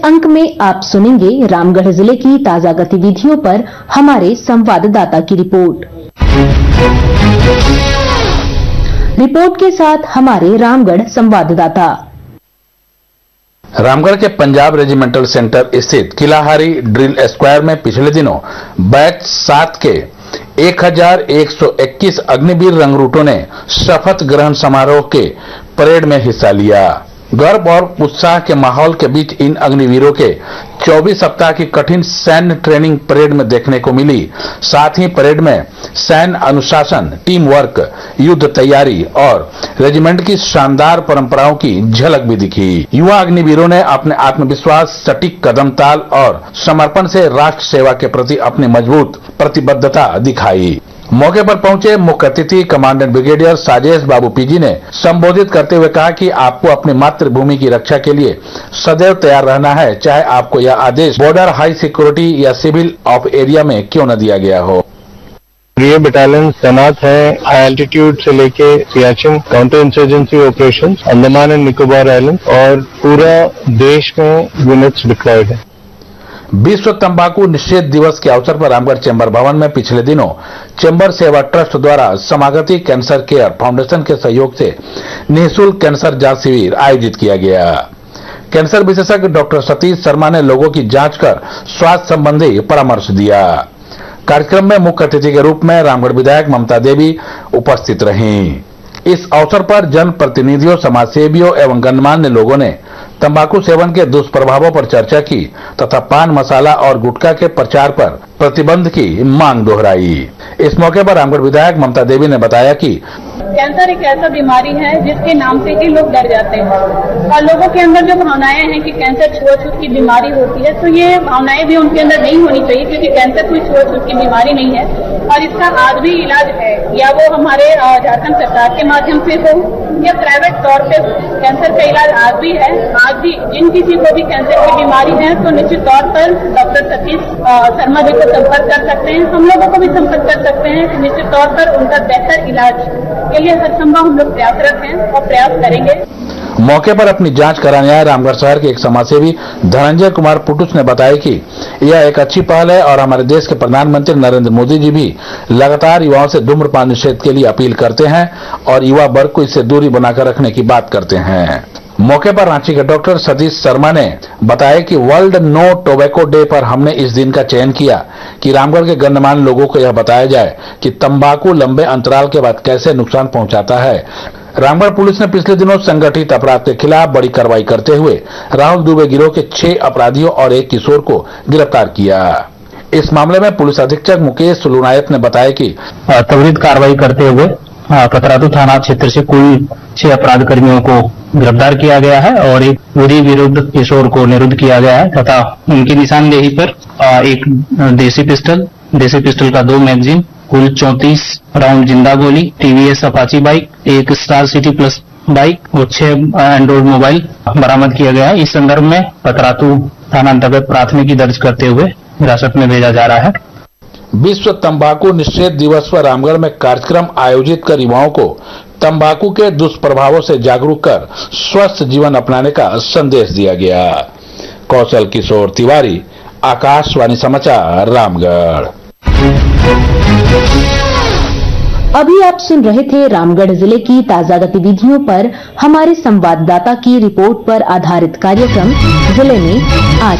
अंक में आप सुनेंगे रामगढ़ जिले की ताजा गतिविधियों पर हमारे संवाददाता की रिपोर्ट। रिपोर्ट के साथ हमारे रामगढ़ संवाददाता। रामगढ़ के पंजाब रेजिमेंटल सेंटर स्थित किलाहारी ड्रिल स्क्वायर में पिछले दिनों बैच 7 के 1121 अग्निवीर रंगरूटों ने शपथ ग्रहण समारोह के परेड में हिस्सा लिया। गर्व और उत्साह के माहौल के बीच इन अग्निवीरों के 24 सप्ताह की कठिन सैन्य ट्रेनिंग परेड में देखने को मिली। साथ ही परेड में सैन्य अनुशासन, टीम वर्क, युद्ध तैयारी और रेजिमेंट की शानदार परंपराओं की झलक भी दिखी। युवा अग्निवीरों ने अपने आत्मविश्वास, सटीक कदम ताल और समर्पण से राष्ट्र सेवा के प्रति अपनी मजबूत प्रतिबद्धता दिखाई। मौके पर पहुंचे मुख्य अतिथि कमांडेंट ब्रिगेडियर साजेश बाबू पीजी ने संबोधित करते हुए कहा कि आपको अपनी मातृभूमि की रक्षा के लिए सदैव तैयार रहना है, चाहे आपको यह आदेश बॉर्डर, हाई सिक्योरिटी या सिविल ऑफ एरिया में क्यों न दिया गया हो। ये बटालियन तैनात है हाई एल्टीट्यूड से लेके Siachen, counter insurgency operation, Andaman and Nicobar island और पूरा देश में यूनिट्स डिप्लॉयड है। विश्व तंबाकू निषेध दिवस के अवसर पर रामगढ़ चैम्बर भवन में पिछले दिनों चैम्बर सेवा ट्रस्ट द्वारा समागति कैंसर केयर फाउंडेशन के सहयोग से निःशुल्क कैंसर जांच शिविर आयोजित किया गया। कैंसर विशेषज्ञ डॉक्टर सतीश शर्मा ने लोगों की जांच कर स्वास्थ्य संबंधी परामर्श दिया। कार्यक्रम में मुख्य अतिथि के रूप में रामगढ़ विधायक ममता देवी उपस्थित रहीं। इस अवसर पर जन प्रतिनिधियों, समाजसेवियों एवं गणमान्य लोगों ने तंबाकू सेवन के दुष्प्रभावों पर चर्चा की तथा पान मसाला और गुटखा के प्रचार पर प्रतिबंध की मांग दोहराई। इस मौके पर रामगढ़ विधायक ममता देवी ने बताया कि कैंसर एक ऐसा बीमारी है जिसके नाम से ही लोग डर जाते हैं और लोगों के अंदर जो भावनाएं हैं कि कैंसर छुआछूत की बीमारी होती है, तो ये भावनाएं भी उनके अंदर नहीं होनी चाहिए, क्योंकि कैंसर कोई छुआछूत की बीमारी नहीं है और इसका आज भी इलाज है, या वो हमारे झारखंड सरकार के माध्यम से हो या प्राइवेट तौर पे कैंसर का इलाज आज भी है। आज भी जिन किसी को भी कैंसर की बीमारी है तो निश्चित तौर पर डॉक्टर सतीश शर्मा जी को संपर्क कर सकते हैं, हम लोगों को भी संपर्क कर सकते हैं। निश्चित तौर पर उनका बेहतर इलाज के लिए हर संभव हम लोग प्रयासरत हैं और प्रयास करेंगे। मौके पर अपनी जांच कराने आए रामगढ़ शहर के एक समाजसेवी धनंजय कुमार पुटुस ने बताया कि यह एक अच्छी पहल है और हमारे देश के प्रधानमंत्री नरेंद्र मोदी जी भी लगातार युवाओं से धूम्रपान निषेध के लिए अपील करते हैं और युवा वर्ग को इससे दूरी बनाकर रखने की बात करते हैं। मौके पर रांची के डॉक्टर सतीश शर्मा ने बताया कि वर्ल्ड नो टोबैको डे पर हमने इस दिन का चयन किया कि रामगढ़ के गणमान्य लोगों को यह बताया जाए कि तंबाकू लंबे अंतराल के बाद कैसे नुकसान पहुंचाता है। रामगढ़ पुलिस ने पिछले दिनों संगठित अपराध के खिलाफ बड़ी कार्रवाई करते हुए राहुल दुबे गिरोह के 6 अपराधियों और एक किशोर को गिरफ्तार किया। इस मामले में पुलिस अधीक्षक मुकेश लुनायत ने बताया कि त्वरित कार्रवाई करते हुए पतरातू थाना क्षेत्र से कुल 6 अपराध कर्मियों को गिरफ्तार किया गया है और एक विधि विरुद्ध किशोर को निरुद्ध किया गया है तथा उनकी निशानदेही पर एक देसी पिस्टल का 2 मैगजीन, कुल 34 राउंड जिंदा गोली, टीवीएस अपाची बाइक, एक स्टार सिटी प्लस बाइक और 6 एंड्रॉइड मोबाइल बरामद किया गया है। इस संदर्भ में पतरातू थाना अंतर्गत प्राथमिकी दर्ज करते हुए हिरासत में भेजा जा रहा है। विश्व तंबाकू निषेध दिवस पर रामगढ़ में कार्यक्रम आयोजित कर युवाओं को तंबाकू के दुष्प्रभावों से जागरूक कर स्वस्थ जीवन अपनाने का संदेश दिया गया। कौशल किशोर तिवारी, आकाशवाणी समाचार, रामगढ़। अभी आप सुन रहे थे रामगढ़ जिले की ताजा गतिविधियों पर हमारे संवाददाता की रिपोर्ट पर आधारित कार्यक्रम जिले में आज।